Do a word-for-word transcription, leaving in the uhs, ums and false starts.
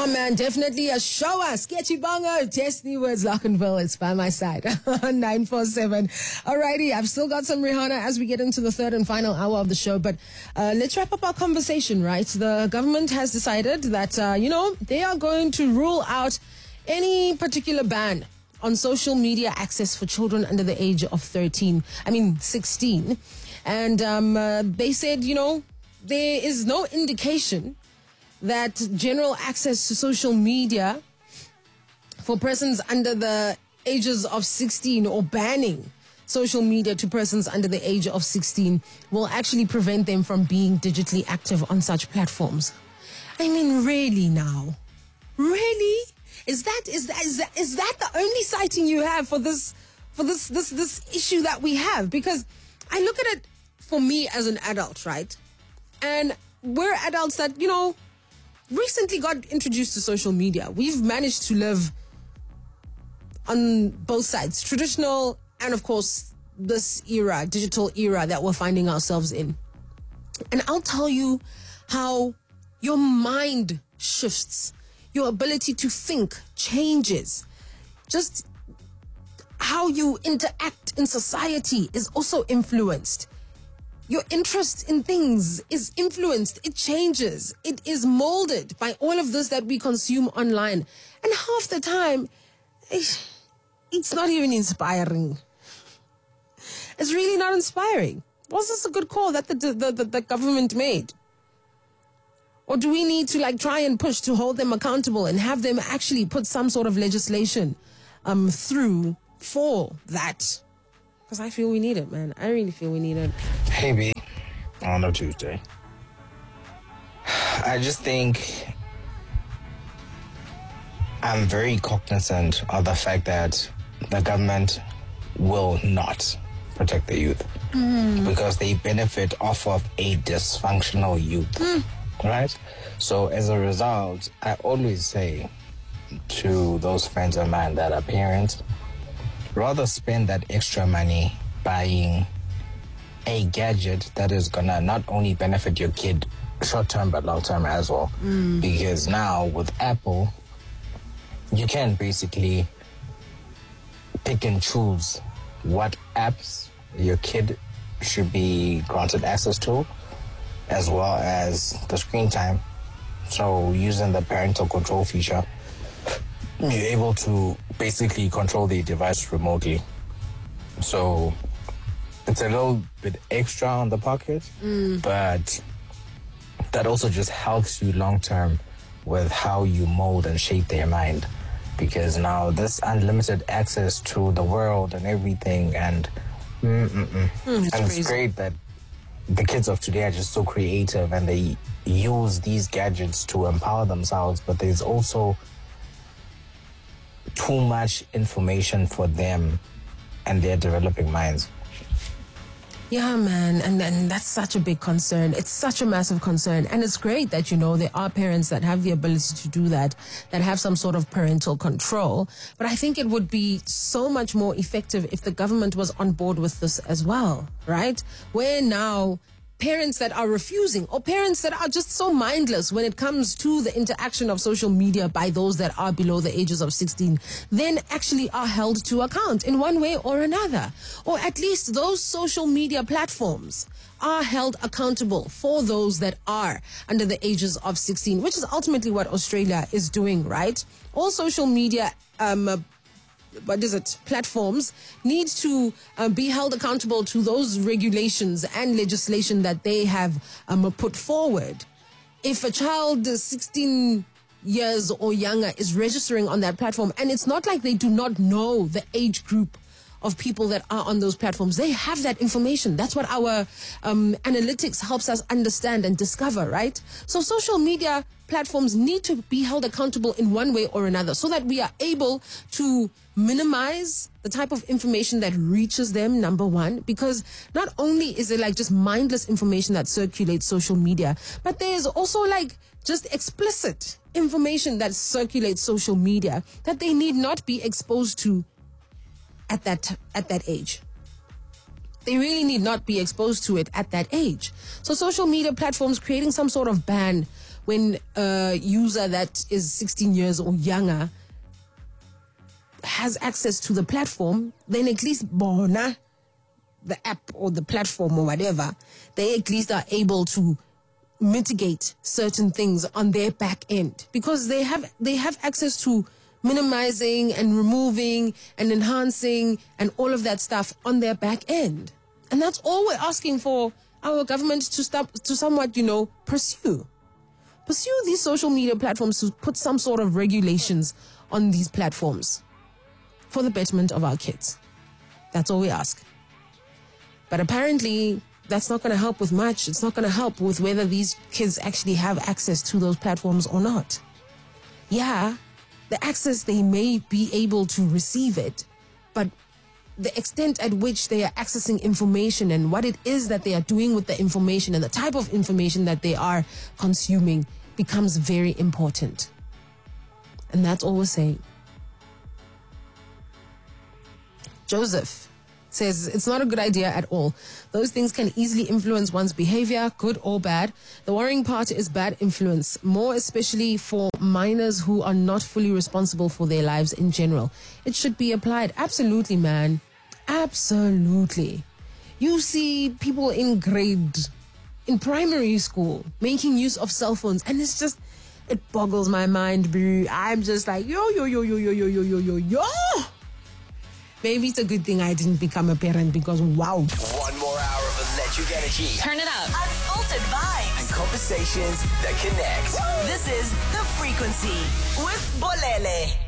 man, definitely a shower. Sketchy Bongo, Destiny Words, Lockenville. It's by my side. nine four seven. Alrighty, I've still got some Rihanna as we get into the third and final hour of the show. But uh, let's wrap up our conversation, right? The government has decided that, uh, you know, they are going to rule out any particular ban on social media access for children under the age of thirteen. I mean, sixteen. And um, uh, they said, you know, there is no indication that general access to social media for persons under the ages of sixteen, or banning social media to persons under the age of sixteen, will actually prevent them from being digitally active on such platforms. I mean, really now? Really? Is that is that is that, is that the only citing you have for this for this this this issue that we have? Because I look at it for me as an adult, right? And we're adults that, you know, recently got introduced to social media. We've managed to live on both sides, traditional and, of course, this era, digital era that we're finding ourselves in. And I'll tell you how your mind shifts, your ability to think changes. Just how you interact in society is also influenced. Your interest in things is influenced. It changes. It is molded by all of this that we consume online. And half the time, it's not even inspiring. It's really not inspiring. Was this a good call that the, the, the, the government made? Or do we need to like try and push to hold them accountable and have them actually put some sort of legislation um, through for that? Because I feel we need it, man. I really feel we need it. Hey, B. On a Tuesday. I just think I'm very cognizant of the fact that the government will not protect the youth. Mm. Because they benefit off of a dysfunctional youth. Mm. Right? So as a result, I always say to those friends of mine that are parents, rather spend that extra money buying a gadget that is gonna not only benefit your kid short term but long term as well. Mm. Because now with Apple, you can basically pick and choose what apps your kid should be granted access to, as well as the screen time. So using the parental control feature, you're able to basically control the device remotely. So it's a little bit extra on the pocket, mm. but that also just helps you long term with how you mold and shape their mind. Because now this unlimited access to the world and everything, and mm, mm, mm. Mm, and crazy. It's great that the kids of today are just so creative and they use these gadgets to empower themselves, but there's also too much information for them and their developing minds. Yeah, man, and, and that's such a big concern. It's such a massive concern. And it's great that, you know, there are parents that have the ability to do that, that have some sort of parental control. But I think it would be so much more effective if the government was on board with this as well, right? Where now parents that are refusing, or parents that are just so mindless when it comes to the interaction of social media by those that are below the ages of sixteen, then actually are held to account in one way or another. Or at least those social media platforms are held accountable for those that are under the ages of sixteen, which is ultimately what Australia is doing, right? All social media um what is it, platforms need to uh, be held accountable to those regulations and legislation that they have um, put forward. If a child is sixteen years or younger is registering on that platform, and it's not like they do not know the age group of people that are on those platforms, they have that information. That's what our um, analytics helps us understand and discover, right? So social media platforms need to be held accountable in one way or another so that we are able to minimize the type of information that reaches them, number one, because not only is it like just mindless information that circulates social media, but there's also like just explicit information that circulates social media that they need not be exposed to at that at that age. They really need not be exposed to it at that age. So social media platforms creating some sort of ban when a user that is sixteen years or younger has access to the platform, then at least bona, the app or the platform or whatever, they at least are able to mitigate certain things on their back end, because they have they have access to minimizing and removing and enhancing and all of that stuff on their back end. And that's all we're asking for our government to stop, to somewhat, you know, pursue. Pursue these social media platforms to put some sort of regulations on these platforms for the betterment of our kids. That's all we ask. But apparently, that's not going to help with much. It's not going to help with whether these kids actually have access to those platforms or not. Yeah, the access, they may be able to receive it, but the extent at which they are accessing information and what it is that they are doing with the information and the type of information that they are consuming becomes very important. And that's all we're saying. Joseph says it's not a good idea at all. Those things can easily influence one's behavior, good or bad. The worrying part is bad influence, more especially for minors who are not fully responsible for their lives in general. It should be applied. Absolutely, man. Absolutely. You see people in grade, in primary school, making use of cell phones, and it's just, it boggles my mind, bro. I'm just like, yo, yo, yo, yo, yo, yo, yo, yo, yo, yo. Maybe it's a good thing I didn't become a parent, because wow. One more hour of electric energy. Turn it up. Unfiltered vibes. And conversations that connect. Woo! This is The Frequency with Bolele.